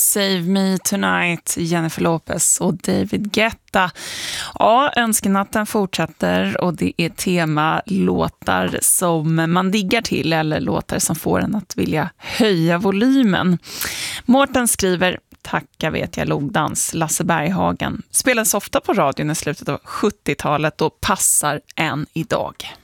Save Me Tonight, Jennifer Lopez och David Guetta. Ja, önskenatten fortsätter och det är tema låtar som man diggar till eller låtar som får en att vilja höja volymen. Mårten skriver: Tacka vet jag logdans, Lasse Berghagen. Spelades ofta på radion i slutet av 70-talet och passar än idag.